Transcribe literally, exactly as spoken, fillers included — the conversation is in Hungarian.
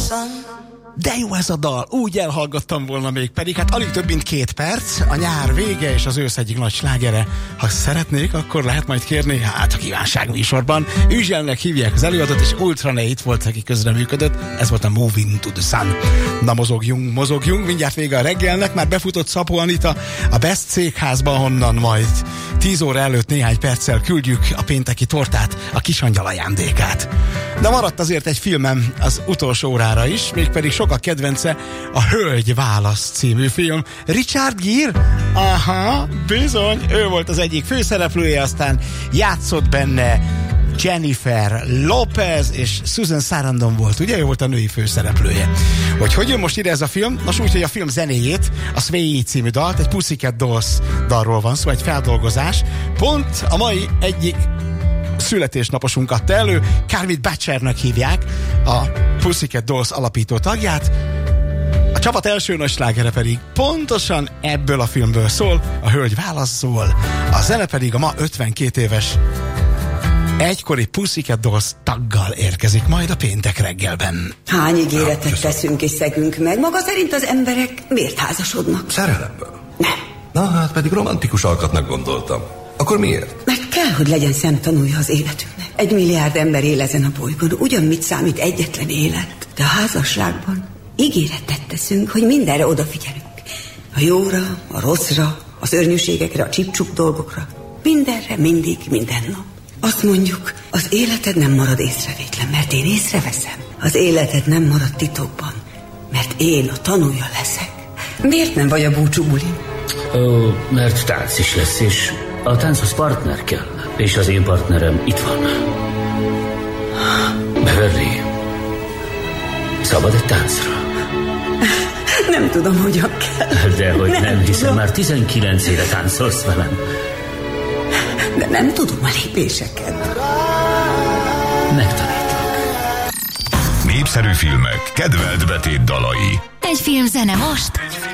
De jó ez a dal, úgy elhallgattam volna még, pedig hát alig több mint két perc, a nyár vége és az ősz egyik nagy slágere. Ha szeretnék, akkor lehet majd kérni, hát a kívánság műsorban. Üzselnek hívják az előadót, és Ultranate itt volt, aki közreműködött, ez volt a Moving to the Sun. Na mozogjunk, mozogjunk, mindjárt vége a reggelnek, már befutott Szabó Anita a Best Székházba, honnan majd tíz óra előtt néhány perccel küldjük a pénteki tortát, a Kisangyal ajándékát. De maradt azért egy filmem az utolsó órára is, mégpedig sokak kedvence a Hölgy válasz című film. Richard Gere? Aha, bizony, ő volt az egyik főszereplője, aztán játszott benne Jennifer Lopez és Susan Sarandon volt, ugye? Ő volt a női főszereplője. Hogy hogy jön most ide ez a film? Nos úgy, hogy a film zenéjét, a Sway című dalt, egy Pussycat Dolls dalról van szó, egy feldolgozás. Pont a mai egyik születésnaposunkat adta elő, Carmit Butchernek hívják, a Pussycat Dolls alapító tagját. A csapat első nagy slágere pedig pontosan ebből a filmből szól, a Hölgy válaszol, a zene pedig a ma ötvenkét éves egykori Pussycat Dolls taggal érkezik majd a péntek reggelben. Hány ígéretet teszünk és szegünk meg? Maga szerint az emberek miért házasodnak? Szerelemből? Nem. Na hát pedig romantikus alkatnak gondoltam. Akkor miért? Mert kell, hogy legyen szemtanúja az életünknek. Egy milliárd ember él ezen a bolygón, ugyan mit számít egyetlen élet. De a házasságban ígéretet teszünk, hogy mindenre odafigyelünk. A jóra, a rosszra, a szörnyűségekre, a csipcsup dolgokra. Mindenre, mindig, minden nap. Azt mondjuk, az életed nem marad észrevétlen, mert én észreveszem. Az életed nem marad titokban, mert én a tanúja leszek. Miért nem vagy a búcsú bulin? Ó, mert tánc is lesz, és a tánchoz partner kell, és az én partnerem itt van. Beverly, szabad egy táncra? Nem tudom, hogyan kell. Dehogy nem, nem hiszen tudom. már tizenkilenc éve táncolsz velem. De nem tudom a lépéseket. Megtanítlak. Népszerű filmek, kedvelt betét dalai. Egy film zene most